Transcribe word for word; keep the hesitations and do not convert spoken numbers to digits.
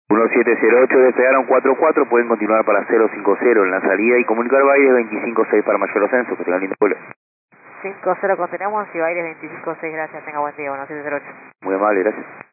uno siete cero ocho, despegaron cuatro cuatro, pueden continuar para cero cinco cero en la salida y comunicar Baires veinticinco seis para mayor ascenso, que tengan lindo vuelo. cinco cero continuamos y Baires veinticinco seis, gracias, tenga buen día, uno siete cero ocho. Muy amable, gracias.